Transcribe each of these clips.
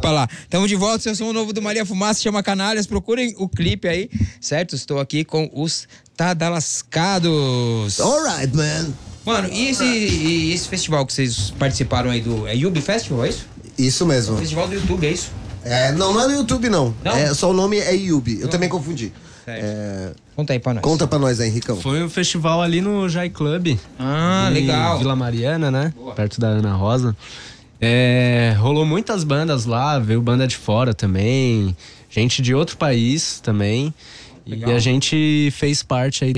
pra lá. Tamo de volta, seu som novo do Maria Fumaça, chama Canalhas, procurem o clipe aí, certo? Estou aqui com os Tadalascados. Alright, man. Mano, e esse festival que vocês participaram aí do... É Yubi Festival, é isso? Isso mesmo. Festival do YouTube, é isso? Não é no YouTube, não. Não? Só o nome é Yubi. Eu também confundi. Conta aí pra nós. Conta pra nós aí, Henricão. Foi um festival ali no Jai Club. Legal. Vila Mariana, né? Boa. Perto da Ana Rosa. Rolou muitas bandas lá, veio banda de fora também, gente de outro país também. Legal. E a gente fez parte aí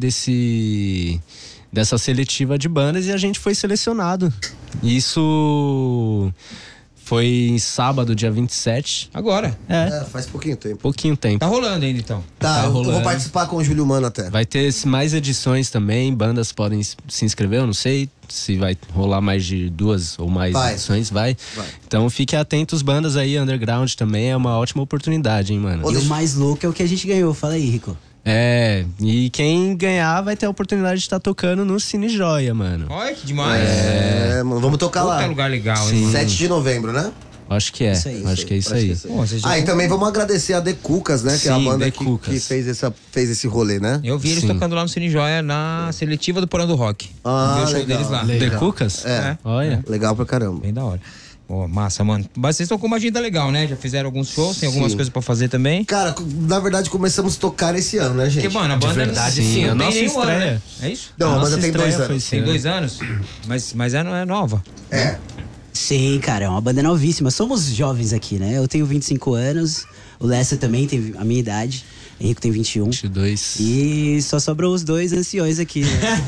dessa seletiva de bandas e a gente foi selecionado. Isso foi em sábado, dia 27. Agora? Faz pouquinho tempo. Pouquinho tempo. Tá rolando ainda, então. Tá rolando. Eu vou participar com o Júlio Mano até. Vai ter mais edições também, bandas podem se inscrever, eu não sei se vai rolar mais de 2 ou mais edições, vai. Então fiquem atentos, bandas aí, underground também, é uma ótima oportunidade, hein, mano. E o mais louco é o que a gente ganhou, fala aí, Rico. E quem ganhar vai ter a oportunidade de estar tocando no Cine Joia, mano. Olha que demais. Mano, vamos tocar lá. Puta lugar legal, hein? 7 de novembro, né? Acho que é. Acho que é isso aí. E também vamos agradecer a The Cucas, né? Que é a banda que fez esse rolê, né? Eu vi eles tocando lá no Cine Joia na seletiva do Porão do Rock. Ah, o show deles lá. The Cucas? Olha. Legal pra caramba. Bem da hora. Massa, mano. Mas vocês estão com uma agenda legal, né? Já fizeram alguns shows, tem algumas coisas pra fazer também. Cara, na verdade começamos a tocar esse ano, né, gente? Porque, mano, a banda... De verdade, sim. A nossa estreia. Ano, né? É isso? Não, a banda tem 2 anos. Tem 2 anos? Mas é nova. Sim, cara, é uma banda novíssima. Somos jovens aqui, né? Eu tenho 25 anos, o Lessa também tem a minha idade. Henrico tem 21. 22. E só sobrou os 2 anciões aqui, né?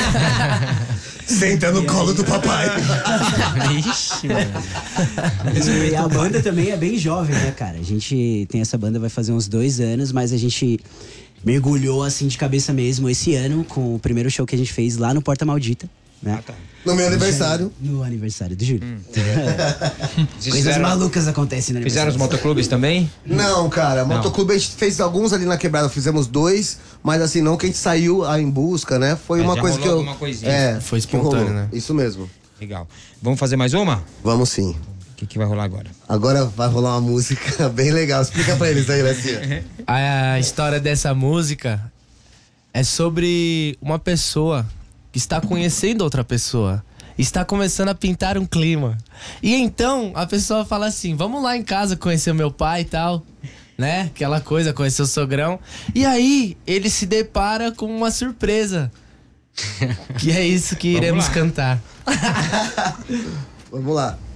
Senta no colo do papai. Ixi, mano. E a banda também é bem jovem, né, cara? A gente tem essa banda, vai fazer uns 2 anos, mas a gente mergulhou assim de cabeça mesmo esse ano com o primeiro show que a gente fez lá no Porta Maldita, né? No meu aniversário. No aniversário do Júlio. Coisas fizeram- malucas acontecem no Fizeram os aniversário. motoclubes também? Não, cara, motoclube a gente fez alguns ali na quebrada, fizemos 2, mas assim, não que a gente saiu em busca, né? Foi uma já coisa que rolou eu. alguma coisinha. Foi que espontâneo, rolou. né? Isso mesmo. Legal. Vamos fazer mais uma? Vamos sim. O que vai rolar agora? Agora vai rolar uma música bem legal. Explica pra eles aí, Lecinha. A história dessa música é sobre uma pessoa que está conhecendo outra pessoa. Está começando a pintar um clima. E então a pessoa fala assim: vamos lá em casa conhecer o meu pai e tal, né? Aquela coisa, conhecer o sogrão. E aí ele se depara com uma surpresa. Que é isso que iremos cantar. Vamos lá.